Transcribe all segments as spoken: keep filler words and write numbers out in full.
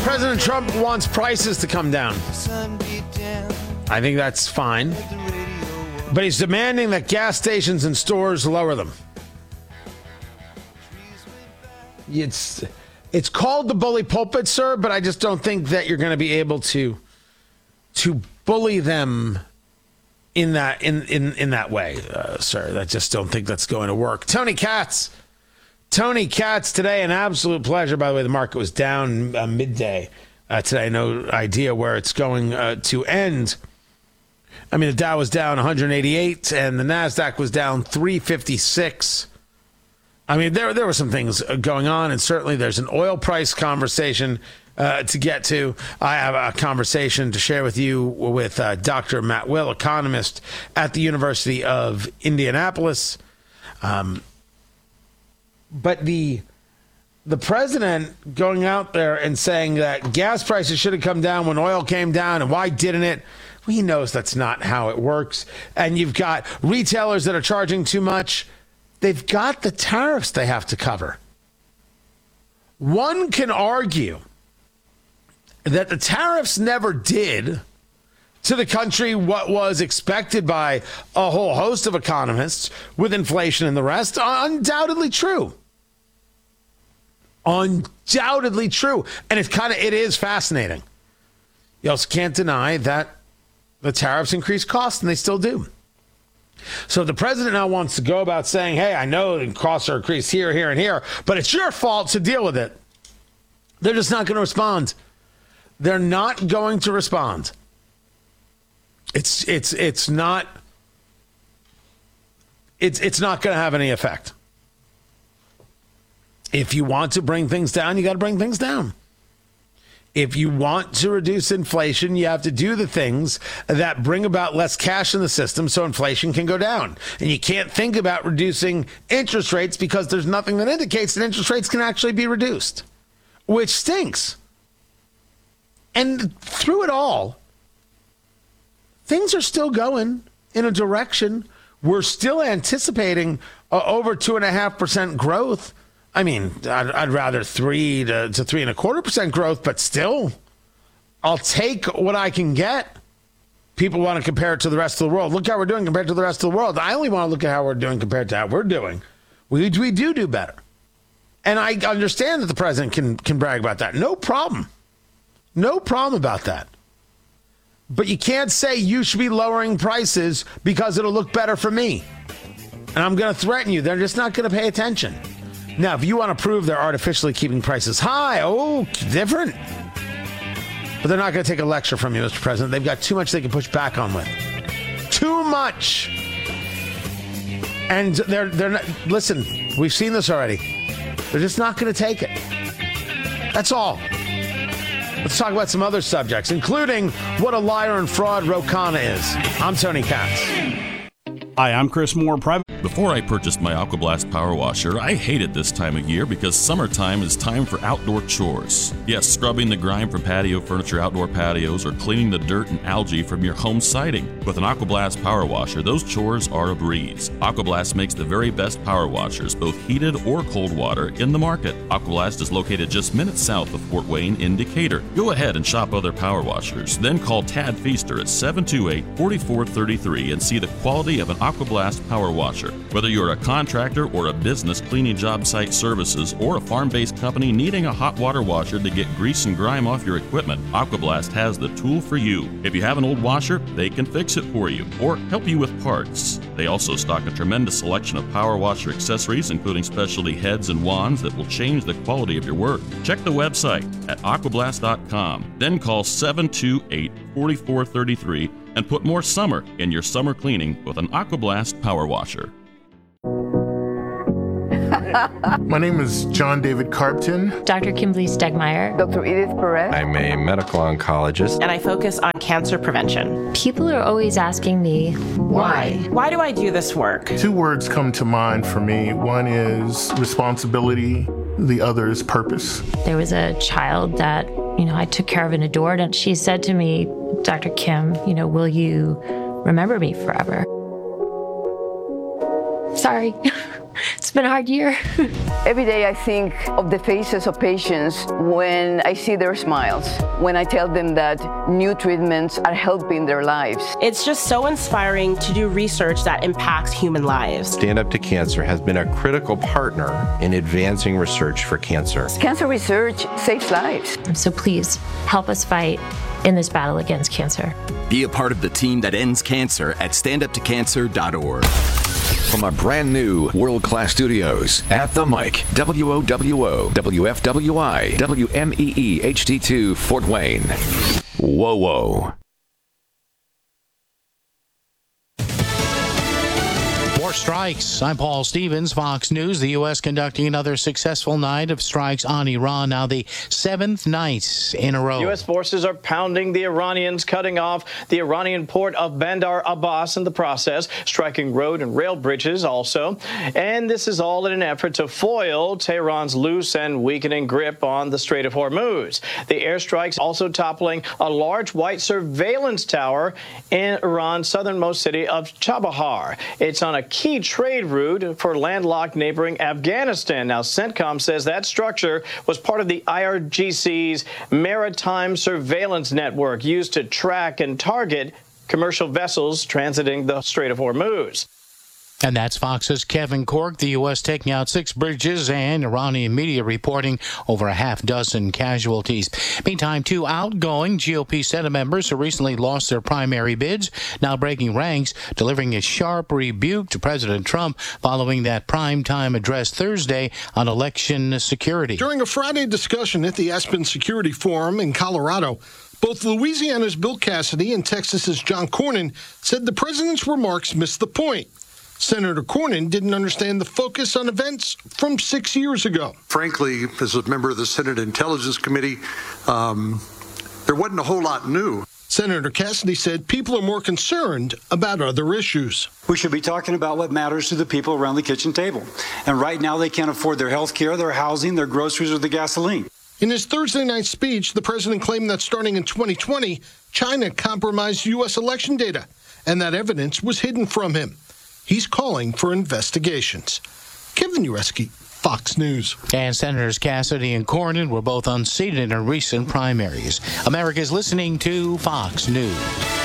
President Trump wants prices to come down. I think that's fine. But he's demanding that gas stations and stores lower them. It's it's called the bully pulpit, sir, but I just don't think that you're going to be able to to bully them in that in in, in that way, uh, sir. I just don't think that's going to work. Tony Katz. Tony Katz today, an absolute pleasure. By the way, the market was down uh, midday uh, today. No idea where it's going uh, to end. I mean, the Dow was down one hundred eighty-eight and the NASDAQ was down three fifty-six. I mean, there there were some things going on, and certainly there's an oil price conversation uh, to get to. I have a conversation to share with you with uh, Doctor Matt Will, economist at the University of Indianapolis. Um, but the the president going out there and saying that gas prices should have come down when oil came down, and why didn't it? Well, he knows that's not how it works. And you've got retailers that are charging too much. They've got the tariffs they have to cover. One can argue that the tariffs never did to the country what was expected by a whole host of economists with inflation and the rest. Undoubtedly true. Undoubtedly true. And it's kind of, it is fascinating. You also can't deny that the tariffs increase costs, and they still do. So the president now wants to go about saying, hey, I know the costs are increased here, here, and here, but it's your fault to deal with it. They're just not going to respond. They're not going to respond. It's it's it's not it's it's not going to have any effect. If you want to bring things down, you got to bring things down. If you want to reduce inflation, you have to do the things that bring about less cash in the system so inflation can go down. And you can't think about reducing interest rates because there's nothing that indicates that interest rates can actually be reduced, which stinks. And through it all, things are still going in a direction. We're still anticipating uh, over two and a half percent growth. I mean, I'd, I'd rather three to, to three and a quarter percent growth, but still, I'll take what I can get. People want to compare it to the rest of the world. Look how we're doing compared to the rest of the world. I only want to look at how we're doing compared to how we're doing. We we do do better. And I understand that the president can can brag about that. No problem. No problem about that. But you can't say you should be lowering prices because it'll look better for me. And I'm going to threaten you. They're just not going to pay attention. Now, if you want to prove they're artificially keeping prices high, oh, different. But they're not going to take a lecture from you, Mister President. They've got too much they can push back on with. Too much. And they're they're not, listen, we've seen this already. They're just not going to take it. That's all. Let's talk about some other subjects, including what a liar and fraud Ro Khanna is. I'm Tony Katz. Hi, I'm Chris Moore, private. Before I purchased my AquaBlast Power Washer, I hated this time of year because summertime is time for outdoor chores. Yes, scrubbing the grime from patio furniture, outdoor patios, or cleaning the dirt and algae from your home siding. With an AquaBlast Power Washer, those chores are a breeze. AquaBlast makes the very best power washers, both heated or cold water, in the market. AquaBlast is located just minutes south of Fort Wayne in Decatur. Go ahead and shop other power washers, then call Tad Feaster at seven two eight, four four three three and see the quality of an AquaBlast Power Washer. Whether you're a contractor or a business cleaning job site services or a farm-based company needing a hot water washer to get grease and grime off your equipment, AquaBlast has the tool for you. If you have an old washer, they can fix it for you or help you with parts. They also stock a tremendous selection of power washer accessories, including specialty heads and wands that will change the quality of your work. Check the website at aquablast dot com, then call seven two eight, four four three three and put more summer in your summer cleaning with an AquaBlast Power Washer. My name is John David Carpton. Doctor Kimberly Stegmeyer. Doctor Edith Perez. I'm a medical oncologist. And I focus on cancer prevention. People are always asking me, why? Why do I do this work? Two words come to mind for me. One is responsibility. The other is purpose. There was a child that, you know, I took care of and adored, and she said to me, Doctor Kim, you know, will you remember me forever? Sorry. It's been a hard year. Every day I think of the faces of patients when I see their smiles, when I tell them that new treatments are helping their lives. It's just so inspiring to do research that impacts human lives. Stand Up to Cancer has been a critical partner in advancing research for cancer. Cancer research saves lives. So please help us fight in this battle against cancer. Be a part of the team that ends cancer at stand up to cancer dot org. From our brand new world-class studios at the mic, W O W O, W F W I, W M E E H D two, Fort Wayne. Whoa, whoa. More strikes. I'm Paul Stevens, Fox News. The U S conducting another successful night of strikes on Iran, now the seventh night in a row. U S forces are pounding the Iranians, cutting off the Iranian port of Bandar Abbas in the process, striking road and rail bridges also. And this is all in an effort to foil Tehran's loose and weakening grip on the Strait of Hormuz. The airstrikes also toppling a large white surveillance tower in Iran's southernmost city of Chabahar. It's on a key trade route for landlocked neighboring Afghanistan. Now, CENTCOM says that structure was part of the I R G C's maritime surveillance network used to track and target commercial vessels transiting the Strait of Hormuz. And that's Fox's Kevin Corke. The U S taking out six bridges, and Iranian media reporting over a half dozen casualties. Meantime, two outgoing G O P Senate members who recently lost their primary bids now breaking ranks, delivering a sharp rebuke to President Trump following that primetime address Thursday on election security. During a Friday discussion at the Aspen Security Forum in Colorado, both Louisiana's Bill Cassidy and Texas's John Cornyn said the president's remarks missed the point. Senator Cornyn didn't understand the focus on events from six years ago. Frankly, as a member of the Senate Intelligence Committee, um, there wasn't a whole lot new. Senator Cassidy said people are more concerned about other issues. We should be talking about what matters to the people around the kitchen table. And right now they can't afford their health care, their housing, their groceries, or the gasoline. In his Thursday night speech, the president claimed that starting in twenty twenty, China compromised U S election data, and that evidence was hidden from him. He's calling for investigations. Kevin Ureski, Fox News. And Senators Cassidy and Cornyn were both unseated in recent primaries. America's listening to Fox News.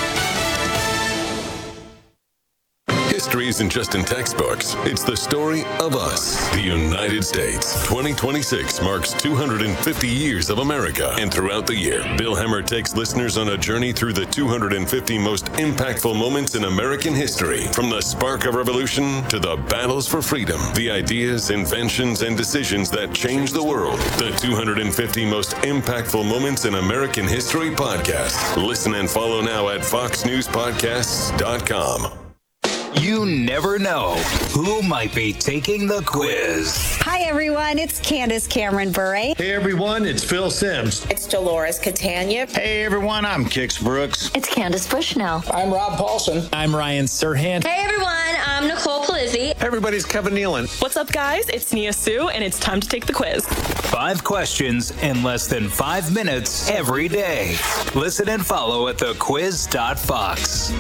History isn't just in textbooks. It's the story of us, the United States. twenty twenty-six marks two hundred fifty years of America. And throughout the year, Bill Hemmer takes listeners on a journey through the two hundred fifty most impactful moments in American history. From the spark of revolution to the battles for freedom, the ideas, inventions, and decisions that changed the world. The two hundred fifty most impactful moments in American history podcast. Listen and follow now at fox news podcasts dot com. You never know who might be taking the quiz. Hi, everyone. It's Candace Cameron Bure. Hey, everyone. It's Phil Sims. It's Dolores Catania. Hey, everyone. I'm Kix Brooks. It's Candace Bushnell. I'm Rob Paulson. I'm Ryan Serhant. Hey, everyone. I'm Nicole Polizzi. Hey, everybody's Kevin Nealon. What's up, guys? It's Nia Sue, and it's time to take the quiz. Five questions in less than five minutes every day. Listen and follow at the quiz dot fox.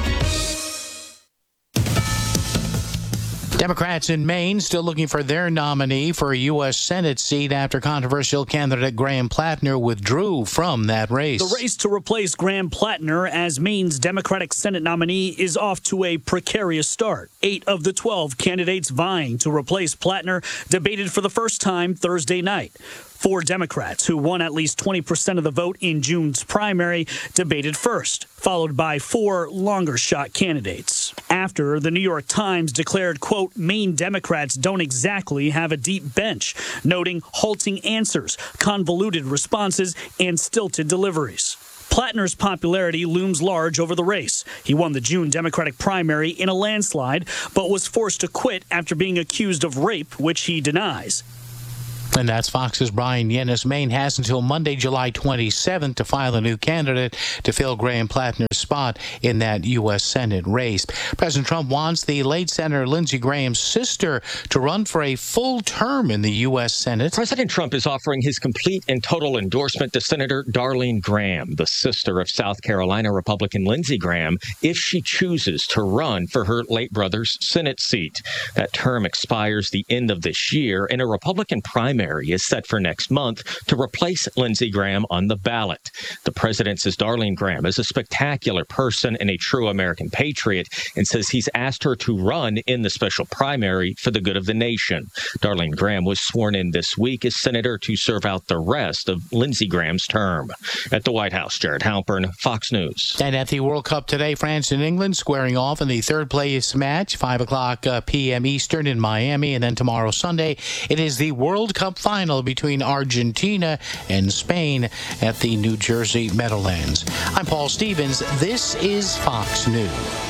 Democrats in Maine still looking for their nominee for a U S Senate seat after controversial candidate Graham Plattner withdrew from that race. The race to replace Graham Plattner as Maine's Democratic Senate nominee is off to a precarious start. Eight of the twelve candidates vying to replace Plattner debated for the first time Thursday night. Four Democrats, who won at least twenty percent of the vote in June's primary, debated first, followed by four longer-shot candidates. After, the New York Times declared, quote, Maine Democrats don't exactly have a deep bench, noting halting answers, convoluted responses, and stilted deliveries. Plattner's popularity looms large over the race. He won the June Democratic primary in a landslide, but was forced to quit after being accused of rape, which he denies. And that's Fox's Brian Yennis. Maine has until Monday, July twenty-seventh to file a new candidate to fill Graham Plattner's spot in that U S Senate race. President Trump wants the late Senator Lindsey Graham's sister to run for a full term in the U S Senate. President Trump is offering his complete and total endorsement to Senator Darlene Graham, the sister of South Carolina Republican Lindsey Graham, if she chooses to run for her late brother's Senate seat. That term expires the end of this year, and a Republican primary is set for next month to replace Lindsey Graham on the ballot. The president says Darlene Graham is a spectacular person and a true American patriot, and says he's asked her to run in the special primary for the good of the nation. Darlene Graham was sworn in this week as senator to serve out the rest of Lindsey Graham's term. At the White House, Jared Halpern, Fox News. And at the World Cup today, France and England squaring off in the third place match, five o'clock uh, p m. Eastern in Miami. And then tomorrow, Sunday, it is the World Cup final between Argentina and Spain at the New Jersey Meadowlands. I'm Paul Stevens. This is Fox News.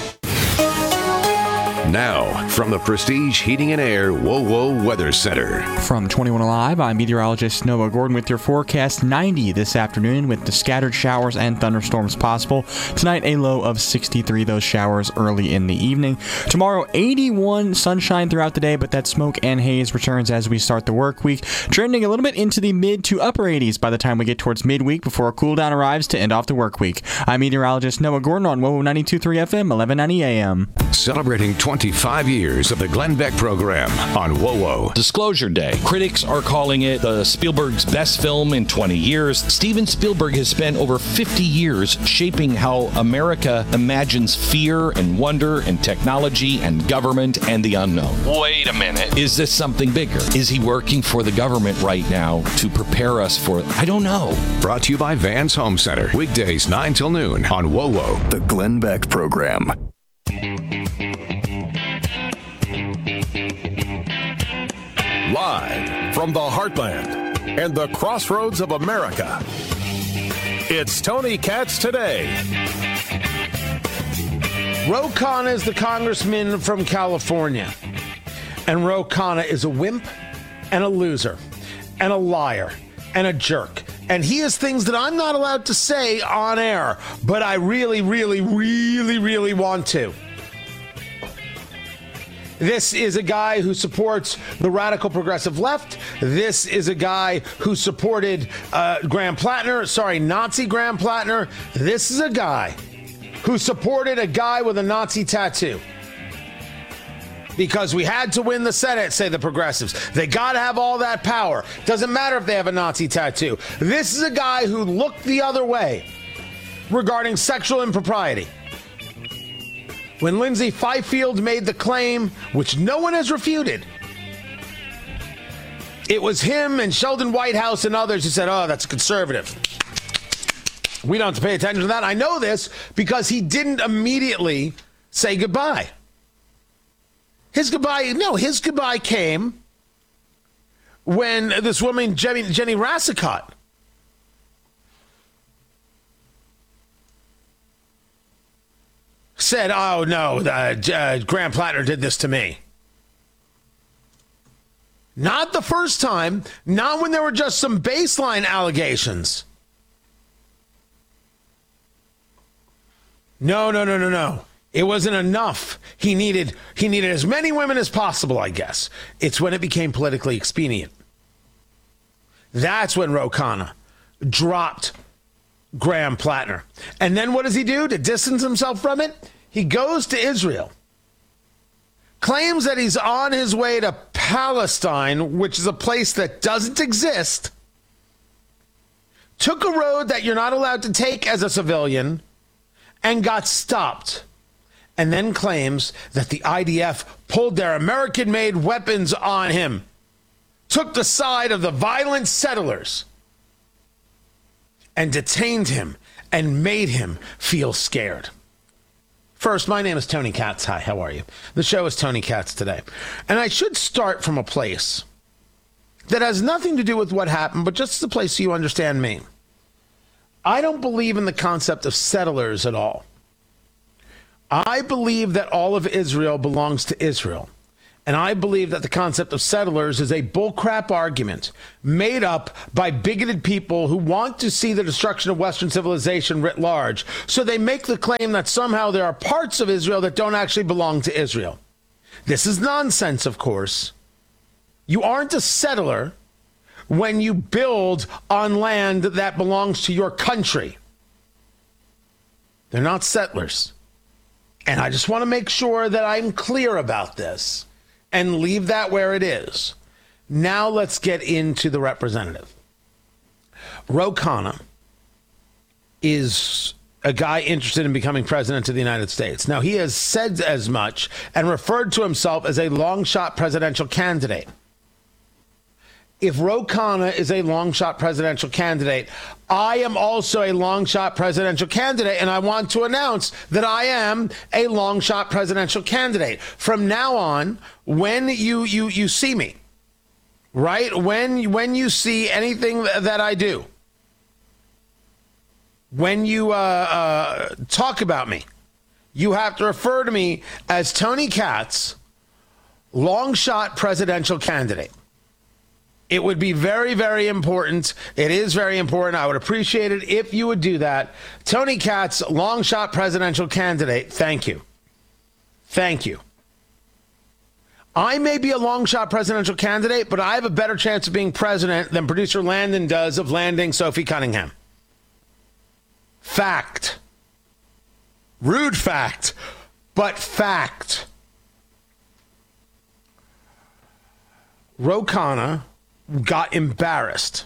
Now, from the Prestige Heating and Air Whoa Whoa Weather Center. From twenty-one Alive, I'm meteorologist Noah Gordon with your forecast. ninety this afternoon with the scattered showers and thunderstorms possible. Tonight, a low of sixty-three, those showers early in the evening. Tomorrow, eighty-one, sunshine throughout the day, but that smoke and haze returns as we start the work week, trending a little bit into the mid to upper eighties by the time we get towards midweek before a cool down arrives to end off the work week. I'm meteorologist Noah Gordon on Whoa Whoa ninety-two point three F M, eleven ninety A M. Celebrating twenty-five years of the Glenn Beck program on Whoa Whoa. Disclosure Day. Critics are calling it the Spielberg's best film in twenty years. Steven Spielberg has spent over fifty years shaping how America imagines fear and wonder and technology and government and the unknown. Wait a minute. Is this something bigger? Is he working for the government right now to prepare us for, I don't know. Brought to you by Vans Home Center. Weekdays nine till noon on Whoa Whoa. The Glenn Beck program. Live from the heartland and the crossroads of America, it's Tony Katz Today. Ro Khanna is the congressman from California. And Ro Khanna is a wimp and a loser and a liar and a jerk. And he has things that I'm not allowed to say on air, but I really, really, really, really want to. This is a guy who supports the radical progressive left. This is a guy who supported uh, Graham Plattner, sorry, Nazi Graham Plattner. This is a guy who supported a guy with a Nazi tattoo. Because we had to win the Senate, say the progressives. They got to have all that power. Doesn't matter if they have a Nazi tattoo. This is a guy who looked the other way regarding sexual impropriety. When Lindsay Fifield made the claim, which no one has refuted, it was him and Sheldon Whitehouse and others who said, oh, that's conservative. We don't have to pay attention to that. I know this because he didn't immediately say goodbye. His goodbye, no, his goodbye came when this woman, Jenny, Jenny Rassicot, said, oh, no, uh, uh, Graham Plattner did this to me. Not the first time, not when there were just some baseline allegations. No, no, no, no, no. It wasn't enough. He needed he needed as many women as possible, I guess. It's when it became politically expedient. That's when Ro Khanna dropped Graham Plattner. And then what does he do to distance himself from it? He goes to Israel, claims that he's on his way to Palestine, which is a place that doesn't exist, took a road that you're not allowed to take as a civilian, and got stopped. And then claims that the I D F pulled their American-made weapons on him, took the side of the violent settlers, and detained him and made him feel scared. First, my name is Tony Katz. Hi, how are you? The show is Tony Katz Today. And I should start from a place that has nothing to do with what happened, but just the place so you understand me. I don't believe in the concept of settlers at all. I believe that all of Israel belongs to Israel. And I believe that the concept of settlers is a bullcrap argument made up by bigoted people who want to see the destruction of Western civilization writ large. So they make the claim that somehow there are parts of Israel that don't actually belong to Israel. This is nonsense, of course. You aren't a settler when you build on land that belongs to your country. They're not settlers. And I just want to make sure that I'm clear about this and leave that where it is. Now let's get into the representative. Ro Khanna is a guy interested in becoming president of the United States. Now, he has said as much and referred to himself as a long-shot presidential candidate. If Ro Khanna is a long-shot presidential candidate, I am also a long-shot presidential candidate, and I want to announce that I am a long-shot presidential candidate. From now on, when you you you see me, right? When when you see anything that I do, when you uh, uh, talk about me, you have to refer to me as Tony Katz, long-shot presidential candidate. It would be very, very important. It is very important. I would appreciate it if you would do that. Tony Katz, long shot presidential candidate. Thank you. Thank you. I may be a long shot presidential candidate, but I have a better chance of being president than producer Landon does of landing Sophie Cunningham. Fact. Rude fact, but fact. Ro Khanna got embarrassed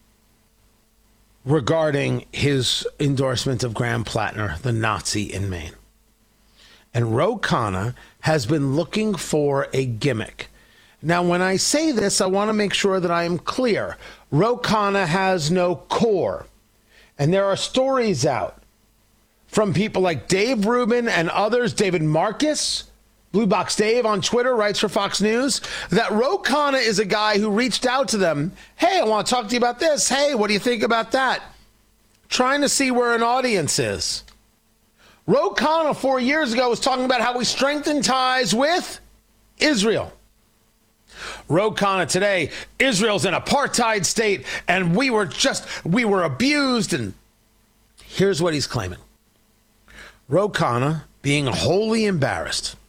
regarding his endorsement of Graham Plattner, the Nazi in Maine. And Ro Khanna has been looking for a gimmick. Now, when I say this, I want to make sure that I am clear. Ro Khanna has no core. And there are stories out from people like Dave Rubin and others, David Marcus, Blue Box Dave on Twitter writes for Fox News that Ro Khanna is a guy who reached out to them. Hey, I want to talk to you about this. Hey, what do you think about that? Trying to see where an audience is. Ro Khanna four years ago was talking about how we strengthen ties with Israel. Ro Khanna today, Israel's an apartheid state and we were just, we were abused. And here's what he's claiming. Ro Khanna being wholly embarrassed.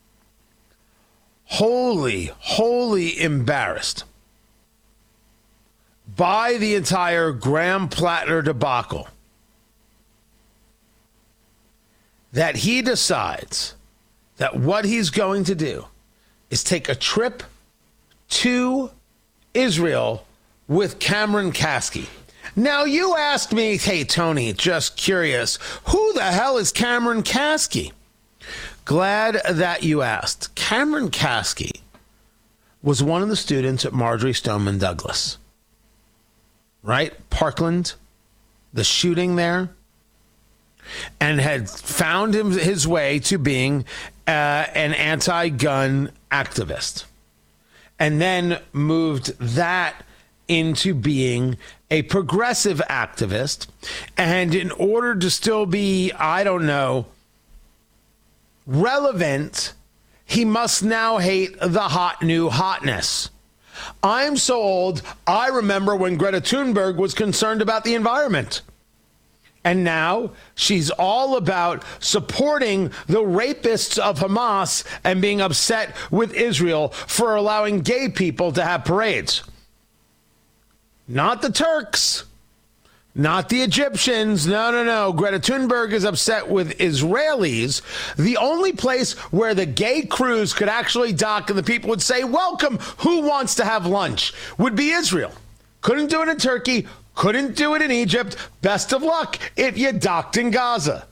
Wholly, wholly embarrassed by the entire Graham Plattner debacle, that he decides that what he's going to do is take a trip to Israel with Cameron Kasky. Now, you asked me, hey, Tony, just curious, who the hell is Cameron Kasky? Glad that you asked. Cameron Kasky was one of the students at Marjory Stoneman Douglas. Right? Parkland, the shooting there, and had found him his way to being uh, an anti-gun activist. And then moved that into being a progressive activist. And in order to still be, I don't know, relevant, he must now hate the hot new hotness. I'm so old, I remember when Greta Thunberg was concerned about the environment. And now she's all about supporting the rapists of Hamas and being upset with Israel for allowing gay people to have parades. Not the Turks. Not the Egyptians. No, no, no. Greta Thunberg is upset with Israelis. The only place where the gay crews could actually dock and the people would say, welcome, who wants to have lunch, would be Israel. Couldn't do it in Turkey. Couldn't do it in Egypt. Best of luck if you docked in Gaza.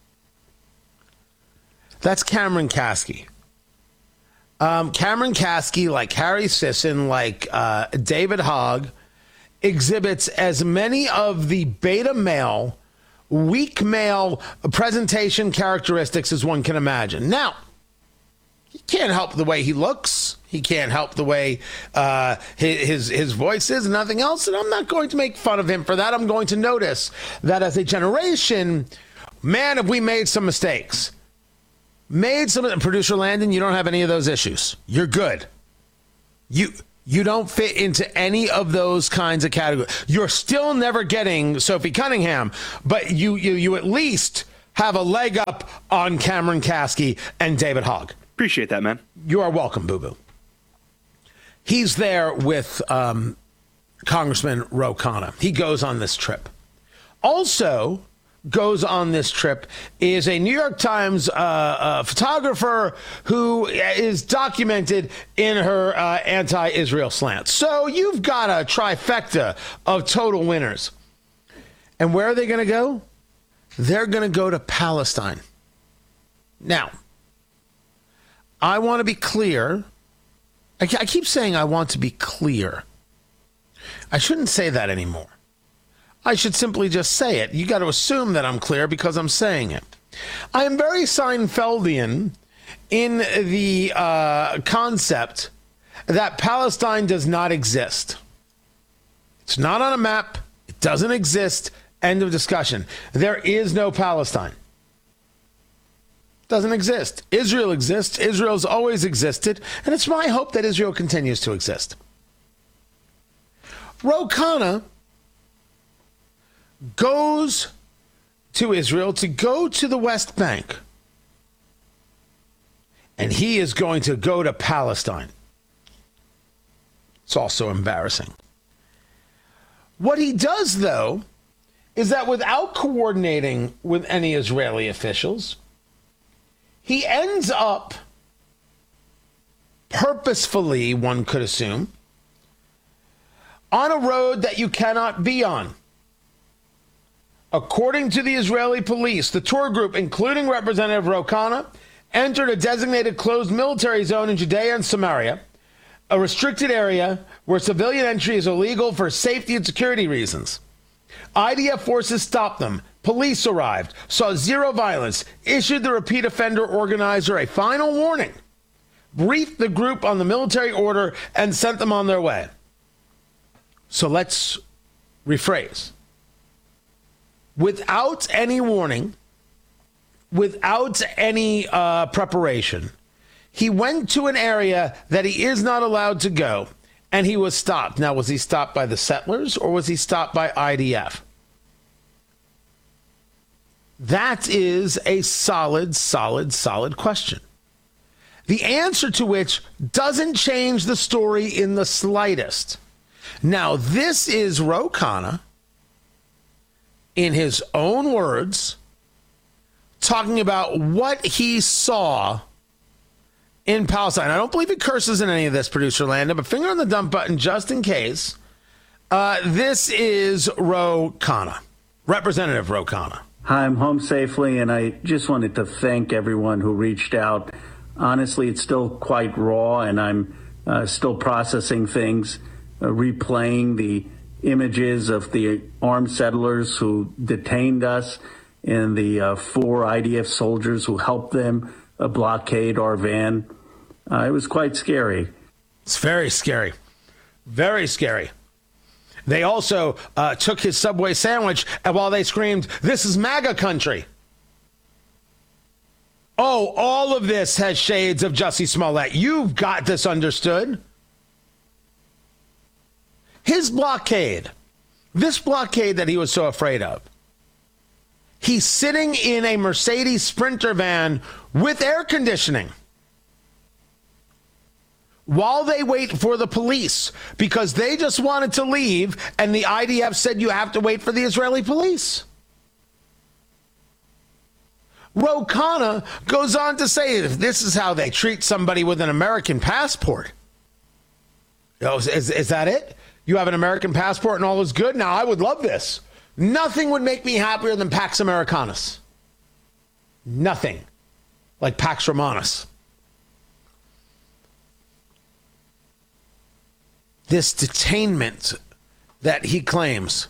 That's Cameron Kasky. Um, Cameron Kasky, like Harry Sisson, like uh, David Hogg, exhibits as many of the beta male, weak male presentation characteristics as one can imagine. Now, he can't help the way he looks. He can't help the way uh, his, his voice is and nothing else. And I'm not going to make fun of him for that. I'm going to notice that as a generation, man, have we made some mistakes. made some of the, producer Landon, you don't have any of those issues. You're good. You you don't fit into any of those kinds of categories. You're still never getting Sophie Cunningham, but you you you at least have a leg up on Cameron Kasky and David Hogg. Appreciate that, man. You are welcome, boo-boo. He's there with um, Congressman Ro Khanna. He goes on this trip. Also goes on this trip is a New York Times uh, uh, photographer who is documented in her uh, anti-Israel slant. So you've got a trifecta of total winners. And where are they going to go? They're going to go to Palestine. Now, I want to be clear. I, I keep saying I want to be clear. I shouldn't say that anymore. I should simply just say it. You got to assume that I'm clear because I'm saying it. I am very Seinfeldian in the uh, concept that Palestine does not exist. It's not on a map. It doesn't exist. End of discussion. There is no Palestine. Doesn't exist. Israel exists. Israel's always existed. And it's my hope that Israel continues to exist. Ro Khanna goes to Israel to go to the West Bank. And he is going to go to Palestine. It's also embarrassing. What he does, though, is that without coordinating with any Israeli officials, he ends up purposefully, one could assume, on a road that you cannot be on. According to the Israeli police, the tour group, including Representative Ro Khanna, entered a designated closed military zone in Judea and Samaria, a restricted area where civilian entry is illegal for safety and security reasons. I D F forces stopped them. Police arrived, saw zero violence, issued the repeat offender organizer a final warning, briefed the group on the military order, and sent them on their way. So let's rephrase. Without any warning, without any uh, preparation, he went to an area that he is not allowed to go, and he was stopped. Now, was he stopped by the settlers or was he stopped by I D F? That is a solid, solid, solid question. The answer to which doesn't change the story in the slightest. Now, this is Ro Khanna, in his own words, talking about what he saw in Palestine. I don't believe he curses in any of this, producer Landon, but finger on the dump button just in case. Uh, this is Ro Khanna, Representative Ro Khanna. Hi, I'm home safely, and I just wanted to thank everyone who reached out. Honestly, it's still quite raw, and I'm uh, still processing things, uh, replaying the images of the armed settlers who detained us and the uh, four I D F soldiers who helped them uh, blockade our van. Uh, it was quite scary. It's very scary. Very scary. They also uh, took his Subway sandwich and while they screamed, "This is MAGA country." Oh, all of this has shades of Jussie Smollett. You've got this understood. His blockade, this blockade that he was so afraid of, he's sitting in a Mercedes Sprinter van with air conditioning while they wait for the police because they just wanted to leave and the I D F said you have to wait for the Israeli police. Ro Khanna goes on to say if this is how they treat somebody with an American passport. Oh, is, is that it? You have an American passport and all is good? Now, I would love this. Nothing would make me happier than Pax Americanus. Nothing like Pax Romanus. This detainment that he claims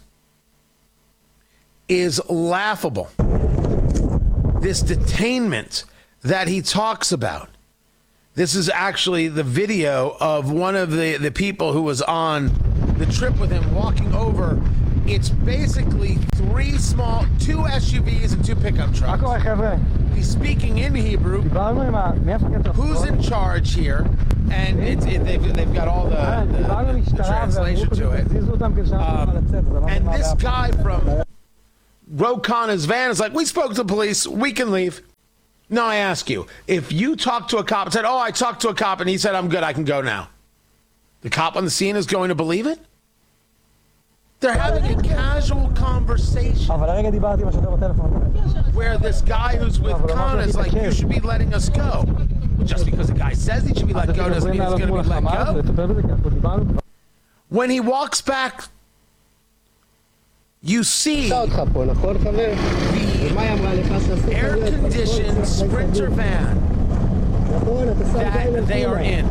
is laughable. This detainment that he talks about. This is actually the video of one of the, the people who was on the trip with him walking over. It's basically three small, two two S U Vs and two pickup trucks. He's speaking in Hebrew. Who's in charge here? And it's, it, they've, they've got all the, the, the translation to it. Um, and this guy from Ro Khanna's van is like, we spoke to police, we can leave. Now I ask you, if you talk to a cop and said, oh, I talked to a cop and he said, I'm good, I can go now. The cop on the scene is going to believe it? They're having a casual conversation where this guy who's with Khan is like, you should be letting us go. Just because the guy says he should be let go doesn't mean he's going to be let go. When he walks back, you see the air-conditioned Sprinter van that they are in.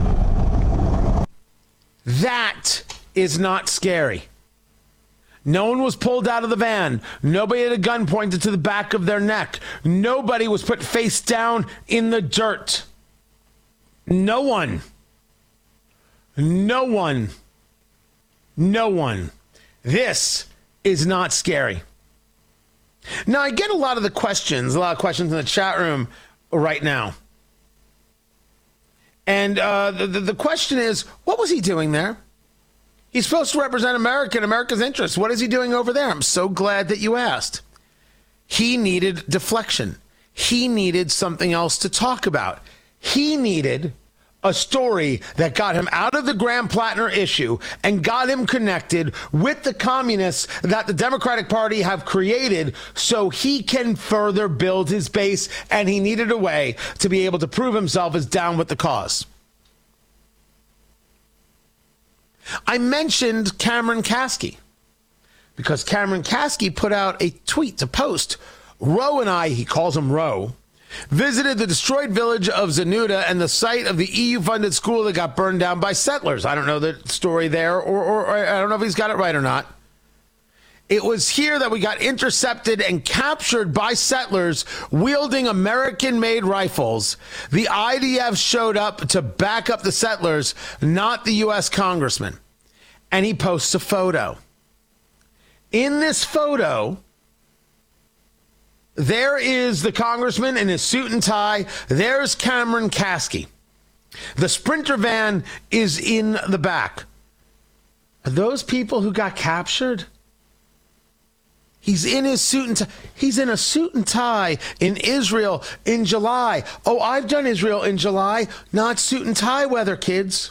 That is not scary. No one was pulled out of the van. Nobody had a gun pointed to the back of their neck. Nobody was put face down in the dirt. No one. No one. No one. This is not scary. Now, I get a lot of the questions, a lot of questions in the chat room right now. And uh, the, the, the question is, what was he doing there? He's supposed to represent America and America's interests. What is he doing over there? I'm so glad that you asked. He needed deflection. He needed something else to talk about. He needed a story that got him out of the Graham-Plattner issue and got him connected with the communists that the Democratic Party have created so he can further build his base, and he needed a way to be able to prove himself as down with the cause. I mentioned Cameron Kasky because Cameron Kasky put out a tweet to post. Roe and I, he calls him Roe, visited the destroyed village of Zenuta and the site of the E U-funded school that got burned down by settlers. I don't know the story there, or, or, or I don't know if he's got it right or not. It was here that we got intercepted and captured by settlers wielding American-made rifles. The I D F showed up to back up the settlers, not the U S congressman. And he posts a photo. In this photo, there is the congressman in his suit and tie. There's Cameron Kasky. The Sprinter van is in the back. Are those people who got captured? He's in his suit and tie. He's in a suit and tie in Israel in July. Oh, I've done Israel in July, not suit and tie weather, kids.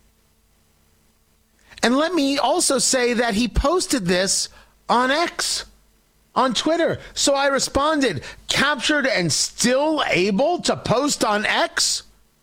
And let me also say that he posted this on X, on Twitter. So I responded, captured and still able to post on X?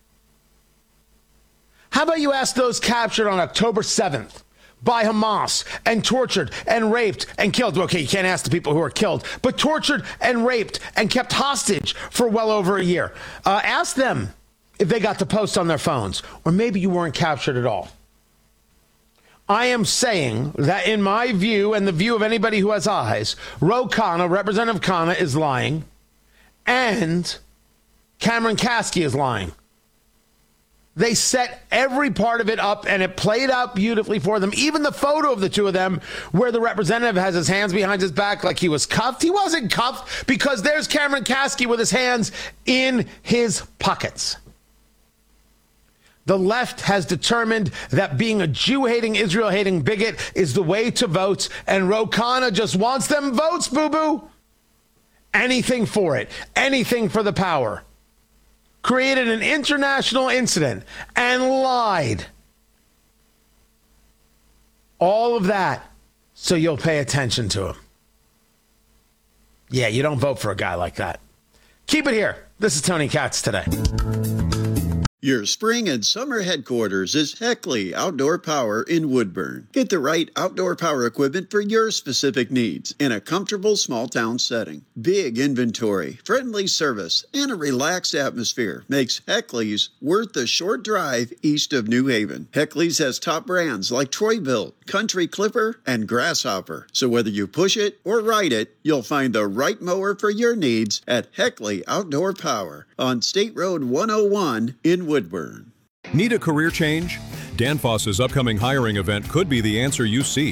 How about you ask those captured on October seventh? By Hamas and tortured and raped and killed. Okay, you can't ask the people who are killed, but tortured and raped and kept hostage for well over a year. Uh, ask them if they got the post on their phones, or maybe you weren't captured at all. I am saying that in my view and the view of anybody who has eyes, Ro Khanna, Representative Khanna, is lying, and Cameron Kasky is lying. They set every part of it up, and it played out beautifully for them. Even the photo of the two of them where the representative has his hands behind his back like he was cuffed. He wasn't cuffed because there's Cameron Kasky with his hands in his pockets. The left has determined that being a Jew-hating, Israel-hating bigot is the way to vote, and Ro Khanna just wants them votes, boo-boo. Anything for it. Anything for the power. Created an international incident and lied. All of that so you'll pay attention to him. Yeah, you don't vote for a guy like that. Keep it here. This is Tony Katz Today. Your spring and summer headquarters is Heckley Outdoor Power in Woodburn. Get the right outdoor power equipment for your specific needs in a comfortable small town setting. Big inventory, friendly service, and a relaxed atmosphere makes Heckley's worth the short drive east of New Haven. Heckley's has top brands like Troy-Bilt, Country Clipper, and Grasshopper. So whether you push it or ride it, you'll find the right mower for your needs at Heckley Outdoor Power on State Road one oh one in Woodburn. Need a career change? Danfoss's upcoming hiring event could be the answer you seek.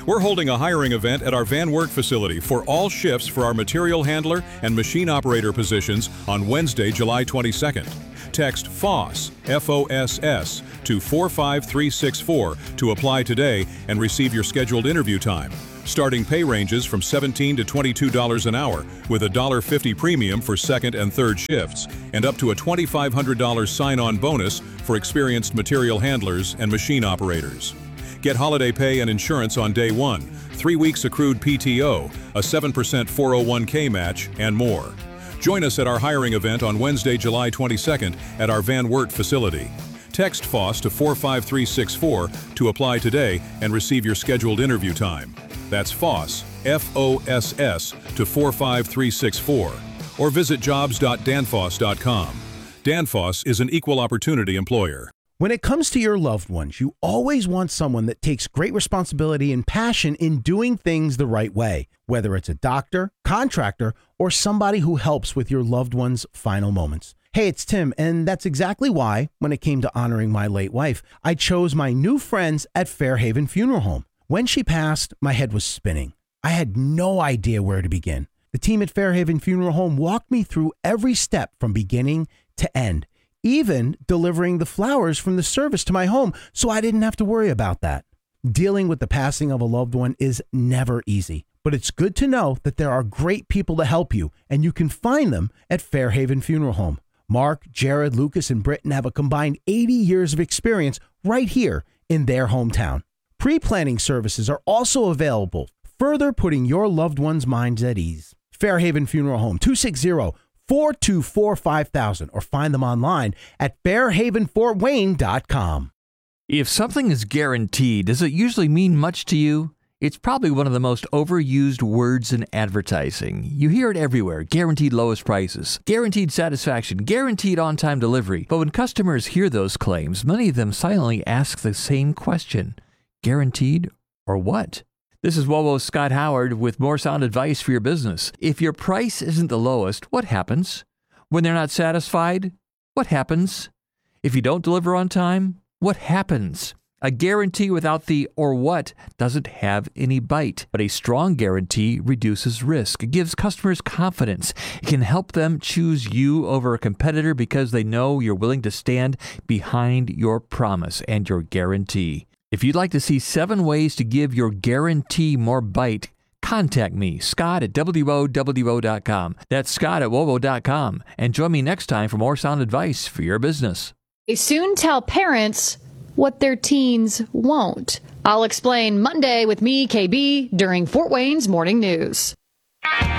We're holding a hiring event at our Van Wert facility for all shifts for our material handler and machine operator positions on Wednesday, July twenty-second. Text F O S, F O S S, to four five three six four to apply today and receive your scheduled interview time. Starting pay ranges from seventeen dollars to twenty-two dollars an hour, with a one dollar fifty premium for second and third shifts, and up to a twenty-five hundred dollars sign-on bonus for experienced material handlers and machine operators. Get holiday pay and insurance on day one, three weeks accrued P T O, a seven percent four oh one k match, and more. Join us at our hiring event on Wednesday, July twenty-second at our Van Wert facility. Text F O S to four five three six four to apply today and receive your scheduled interview time. That's F O S, F O S S, to four five three six four, or visit jobs dot danfoss dot com. Danfoss is an equal opportunity employer. When it comes to your loved ones, you always want someone that takes great responsibility and passion in doing things the right way, whether it's a doctor, contractor, or somebody who helps with your loved one's final moments. Hey, it's Tim, and that's exactly why, when it came to honoring my late wife, I chose my new friends at Fairhaven Funeral Home. When she passed, my head was spinning. I had no idea where to begin. The team at Fairhaven Funeral Home walked me through every step from beginning to end, even delivering the flowers from the service to my home, so I didn't have to worry about that. Dealing with the passing of a loved one is never easy, but it's good to know that there are great people to help you, and you can find them at Fairhaven Funeral Home. Mark, Jared, Lucas, and Britton have a combined eighty years of experience right here in their hometown. Pre-planning services are also available, further putting your loved one's minds at ease. Fairhaven Funeral Home, two six zero, four two four, five thousand, or find them online at fairhaven fort wayne dot com. If something is guaranteed, does it usually mean much to you? It's probably one of the most overused words in advertising. You hear it everywhere. Guaranteed lowest prices, guaranteed satisfaction, guaranteed on-time delivery. But when customers hear those claims, many of them silently ask the same question. Guaranteed or what? This is WOWO's Scott Howard with more sound advice for your business. If your price isn't the lowest, what happens? When they're not satisfied, what happens? If you don't deliver on time, what happens? A guarantee without the or what doesn't have any bite, but a strong guarantee reduces risk. It gives customers confidence. It can help them choose you over a competitor because they know you're willing to stand behind your promise and your guarantee. If you'd like to see seven ways to give your guarantee more bite, contact me, Scott at W O W O dot com. That's Scott at W O W O dot com. And join me next time for more sound advice for your business. They soon tell parents what their teens won't. I'll explain Monday with me, K B, during Fort Wayne's Morning News.